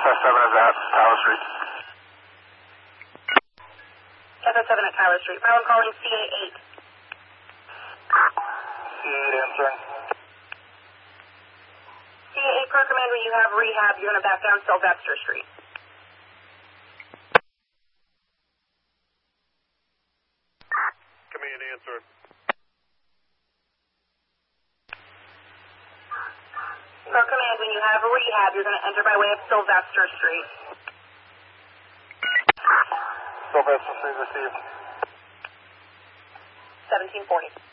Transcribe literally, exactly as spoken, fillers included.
S S seven is at Tyler Street. S S seven at Tyler Street. Pilot calling C A eight. C A eight answering. C A eight, per command, when you have rehab, you're going to back down Sylvester Street. Command answer. Per command, when you have rehab, you're going to enter by way of Sylvester Street. Sylvester Street received. seventeen forty.